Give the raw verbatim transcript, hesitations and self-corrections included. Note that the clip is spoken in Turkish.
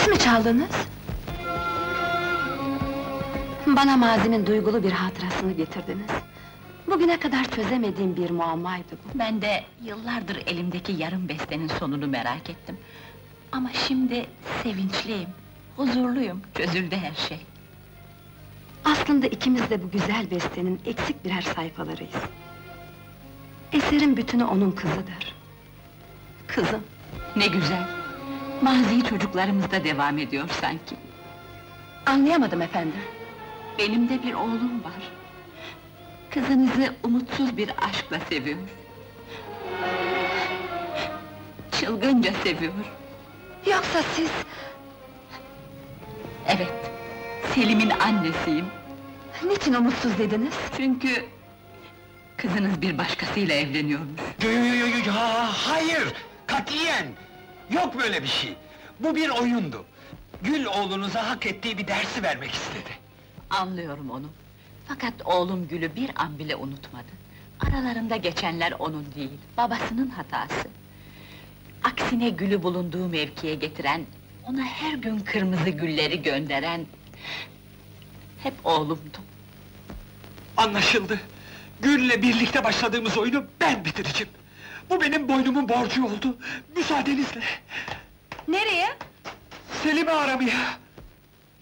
Siz mi çaldınız? Bana mazinin duygulu bir hatırasını getirdiniz. Bugüne kadar çözemediğim bir muammaydı bu. Ben de yıllardır elimdeki yarım bestenin sonunu merak ettim. Ama şimdi sevinçliyim, huzurluyum, çözüldü her şey. Aslında ikimiz de bu güzel bestenin eksik birer sayfalarıyız. Eserin bütünü onun kızıdır. Kızım. Ne güzel! Mazi çocuklarımızda devam ediyor sanki. Anlayamadım efendim. Benim de bir oğlum var. Kızınızı umutsuz bir aşkla seviyor. Çılgınca seviyor. Yoksa siz... Evet, Selim'in annesiyim. Niçin umutsuz dediniz? Çünkü... kızınız bir başkasıyla evleniyormuş. Yo yo yo yo ya, hayır! Katiyen! Yok böyle bir şey! Bu bir oyundu. Gül oğlunuza hak ettiği bir dersi vermek istedi. Anlıyorum onu. Fakat oğlum Gül'ü bir an bile unutmadı. Aralarında geçenler onun değil, babasının hatası. Aksine Gül'ü bulunduğu mevkiye getiren, ona her gün kırmızı gülleri gönderen... hep oğlumdu. Anlaşıldı! Gül'le birlikte başladığımız oyunu ben bitireceğim! Bu benim boynumun borcu oldu! Müsaadenizle! Nereye? Selim'i aramaya!